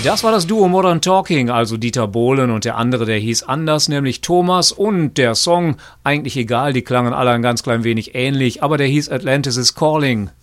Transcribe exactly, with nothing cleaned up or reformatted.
Das war das Duo Modern Talking, also Dieter Bohlen und der andere, der hieß anders, nämlich Thomas. Und der Song, eigentlich egal, die klangen alle ein ganz klein wenig ähnlich, aber der hieß Atlantis is Calling.